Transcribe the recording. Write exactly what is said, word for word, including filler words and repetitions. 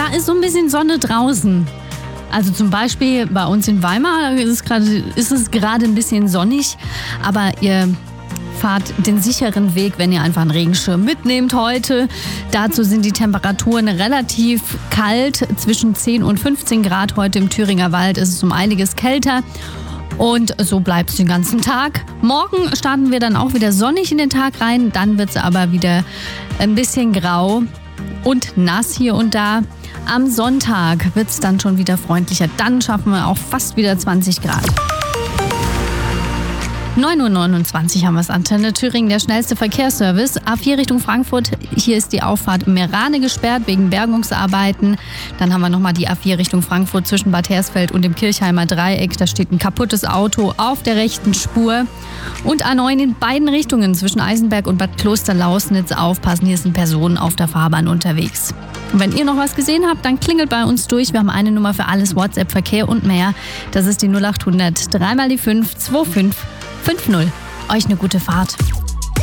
da ist so ein bisschen Sonne draußen. Also zum Beispiel bei uns in Weimar ist es gerade, ist es gerade ein bisschen sonnig, aber ihr fahrt den sicheren Weg, wenn ihr einfach einen Regenschirm mitnehmt heute. Dazu sind die Temperaturen relativ kalt, zwischen zehn und fünfzehn Grad. Heute im Thüringer Wald ist es um einiges kälter. Und so bleibt es den ganzen Tag. Morgen starten wir dann auch wieder sonnig in den Tag rein. Dann wird es aber wieder ein bisschen grau und nass hier und da. Am Sonntag wird es dann schon wieder freundlicher. Dann schaffen wir auch fast wieder zwanzig Grad. neun Uhr neunundzwanzig haben wir es, Antenne Thüringen, der schnellste Verkehrsservice. A vier Richtung Frankfurt, hier ist die Auffahrt Merane gesperrt wegen Bergungsarbeiten. Dann haben wir nochmal die A vier Richtung Frankfurt zwischen Bad Hersfeld und dem Kirchheimer Dreieck. Da steht ein kaputtes Auto auf der rechten Spur. Und A neun in beiden Richtungen zwischen Eisenberg und Bad Klosterlausnitz aufpassen. Hier sind Personen auf der Fahrbahn unterwegs. Und wenn ihr noch was gesehen habt, dann klingelt bei uns durch. Wir haben eine Nummer für alles, WhatsApp, Verkehr und mehr. Das ist die null acht hundert, dreimal die fünf, zwei fünf fünf null. Euch eine gute Fahrt.